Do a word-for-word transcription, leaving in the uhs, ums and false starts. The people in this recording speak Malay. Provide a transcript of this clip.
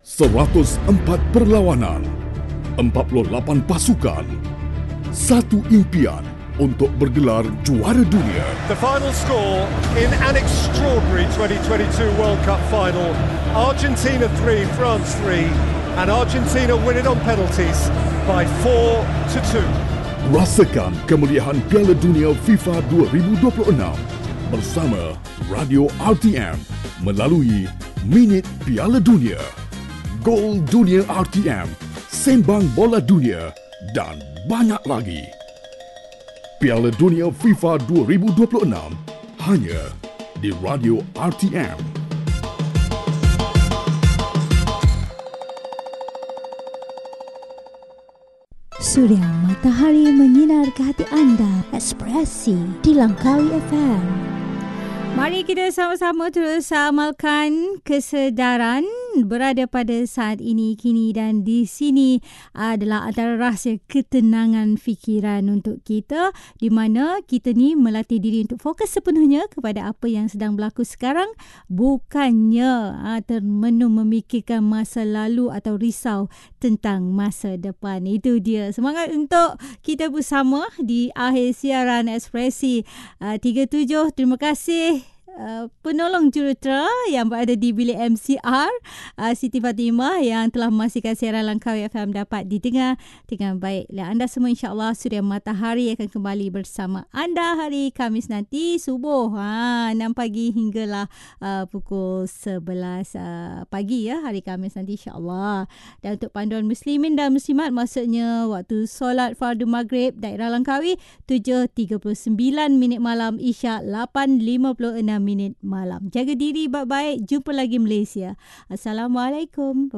seratus empat perlawanan, empat puluh lapan pasukan, satu impian untuk bergelar juara dunia. The final score in an extraordinary twenty twenty-two World Cup final. Argentina three, France three, and Argentina winning on penalties by four to two. Rasakan kemeriahan Piala Dunia FIFA dua ribu dua puluh enam bersama Radio R T M melalui Minit Piala Dunia, Gol Dunia R T M, Sembang Bola Dunia dan banyak lagi. Piala Dunia FIFA dua ribu dua puluh enam hanya di Radio R T M. Suria matahari menyinar ke hati anda. Ekspresi di Langkawi F M. Mari kita sama-sama terus amalkan kesedaran berada pada saat ini, kini dan di sini adalah antara rahsia ketenangan fikiran untuk kita, di mana kita ni melatih diri untuk fokus sepenuhnya kepada apa yang sedang berlaku sekarang, bukannya ha, termenung memikirkan masa lalu atau risau tentang masa depan. Itu dia semangat untuk kita bersama di akhir siaran Ekspresi uh, tiga puluh tujuh. Terima kasih Uh, penolong jurutera yang berada di bilik M C R, uh, Siti Fatimah, yang telah memastikan siaran Langkawi F M dapat didengar dengan baik. Dan anda semua, insyaAllah Suria Matahari akan kembali bersama anda hari Khamis nanti subuh ha, enam pagi hinggalah uh, pukul sebelas uh, pagi ya, hari Khamis nanti insyaAllah. Dan untuk panduan muslimin dan muslimat, maksudnya waktu solat fardu maghrib daerah Langkawi tujuh tiga puluh sembilan minit malam, Isyak lapan lima puluh enam minit malam. Jaga diri baik-baik. Jumpa lagi Malaysia. Assalamualaikum.